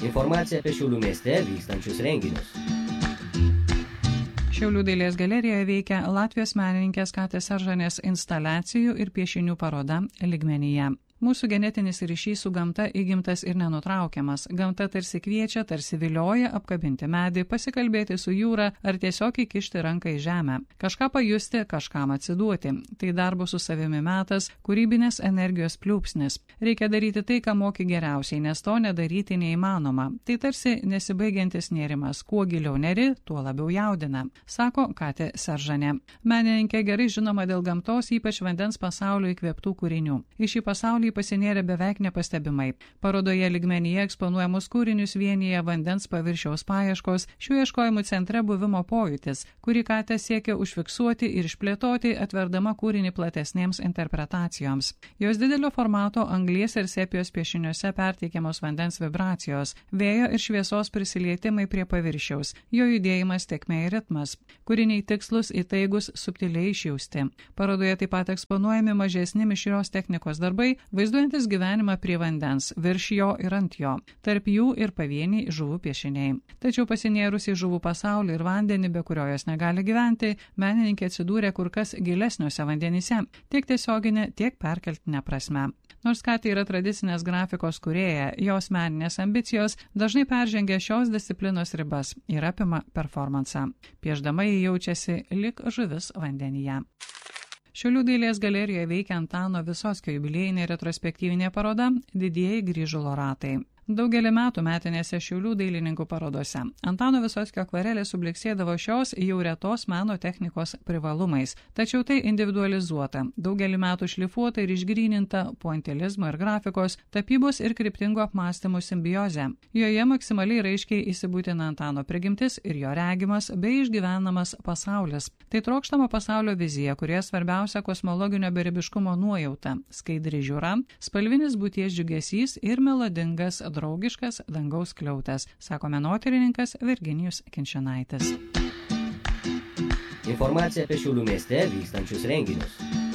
Informacija apie Šiaulių mieste vykstančius renginius. Šiaulių dailės galerijoje veikia Latvijos menininkės Katės Seržanės instaliacijų ir piešinių paroda Lygmenyje. Mūsų genetinis ryšys su gamta įgimtas ir nenutraukiamas. Gamta tarsi kviečia, tarsi vilioja apkabinti medį, pasikalbėti su jūra ar tiesiog įkišti ranką į žemę. Kažką pajusti, kažkam atsiduoti. Tai darbo su savimi metas, kūrybinės energijos pliūpsnis. Reikia daryti tai, ką moki geriausiai, nes to nedaryti neįmanoma. Tai tarsi nesibaigiantis nėrimas. Kuo giliau neri, tuo labiau jaudina, sako Katė Seržanė. Menininkė gerai žinoma dėl gamtos, ypač vandens pasaulio įkvėptų kūrinių. Į šį pasaulį pasinėrė beveik nepastebimai. Parodoje Lygmenyje eksponuojamus kūrinius vienyje vandens paviršiaus paieškos, šių ieškojimų centre buvimo pojūtis, kurį Katė siekia užfiksuoti ir išplėtoti, atverdama kūrinį platesnėms interpretacijoms. Jos didelio formato anglies ir sepijos piešiniuose perteikiamos vandens vibracijos, vėjo ir šviesos prisilietimai prie paviršiaus, jo judėjimas, tėkmė ir ritmas. Kūriniai tikslus, įtaigus, subtiliai išjausti. Parodoje taip pat eksponuojami mažesni mišrios technikos darbai, vaizduojantis gyvenimą prie vandens, virš jo ir ant jo, tarp jų ir pavieniai žuvų piešiniai. Tačiau pasinėrus į žuvų pasaulį ir vandenį, be kurio jos negali gyventi, menininkė atsidūrė kur kas gilesniuose vandenyse, tiek tiesioginė, tiek perkeltinė prasme. Nors Katė yra tradicinės grafikos kūrėja, jos meninės ambicijos dažnai peržengia šios disciplinos ribas ir apima performansą. Pieždama jį jaučiasi lyg žuvis vandenyje. Šiaulių dailės galerijoje veikia Antano Visockio jubiliejinė retrospektyvinė paroda Didieji grįžulo ratai. Daugelį metų metinėse Šiaulių dailininkų parodose Antano Visockio akvarelė subliksėdavo šios jau retos meno technikos privalumais, tačiau tai individualizuota, daugelį metų šlifuota ir išgryninta pointilizmo ir grafikos, tapybos ir kryptingų apmąstymų simbiozė. Joje maksimaliai raiškiai įsibūtina Antano prigimtis ir jo regimas bei išgyvenamas pasaulis. Tai trokštama pasaulio vizija, kurioje svarbiausia kosmologinio beribiškumo nuojauta, skaidri žiūra, spalvinis būties džiugesys ir melodingas draugiškas dangaus skliautas, sako menotyrininkas Virginijus Kinčinaitis. Informacija apie Šiaulių mieste vykstančius renginius.